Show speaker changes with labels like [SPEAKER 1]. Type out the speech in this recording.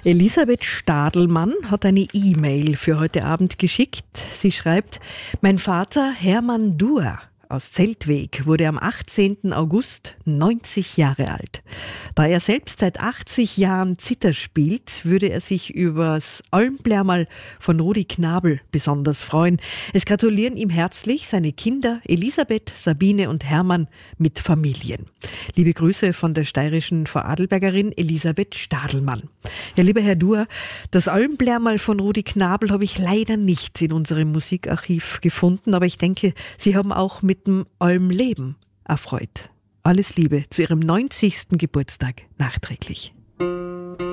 [SPEAKER 1] Elisabeth Stadelmann hat eine E-Mail für heute Abend geschickt. Sie schreibt: Mein Vater Hermann Duhr aus Zeltweg wurde am 18. August 90 Jahre alt. Da er selbst seit 80 Jahren Zither spielt, würde er sich übers Almblärmal von Rudi Knabel besonders freuen. Es gratulieren ihm herzlich seine Kinder Elisabeth, Sabine und Hermann mit Familien. Liebe Grüße von der steirischen Vorarlbergerin Elisabeth Stadelmann. Ja, lieber Herr Duhr, das Almblärmal von Rudi Knabel habe ich leider nicht in unserem Musikarchiv gefunden, aber ich denke, Sie haben auch mit dem Almleben erfreut. Alles Liebe zu Ihrem 90. Geburtstag nachträglich.